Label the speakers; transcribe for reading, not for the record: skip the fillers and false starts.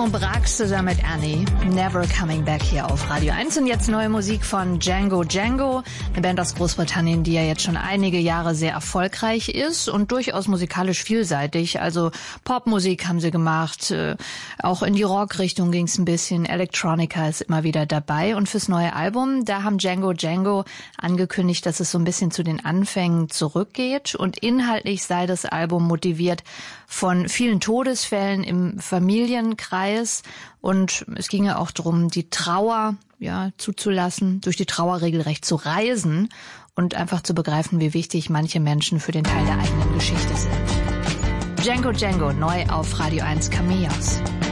Speaker 1: Simon Brax zusammen mit Annie, Never Coming Back hier auf Radio 1. Und jetzt neue Musik von Django Django, eine Band aus Großbritannien, die ja jetzt schon einige Jahre sehr erfolgreich ist und durchaus musikalisch vielseitig. Also Popmusik haben sie gemacht, auch in die Rockrichtung ging es ein bisschen, Electronica ist immer wieder dabei. Und fürs neue Album, da haben Django Django angekündigt, dass es so ein bisschen zu den Anfängen zurückgeht. Und inhaltlich sei das Album motiviert von vielen Todesfällen im Familienkreis. Und es ging ja auch darum, die Trauer zuzulassen, durch die Trauer regelrecht zu reisen und einfach zu begreifen, wie wichtig manche Menschen für den Teil der eigenen Geschichte sind. Django Django, neu auf Radio 1 Camellas.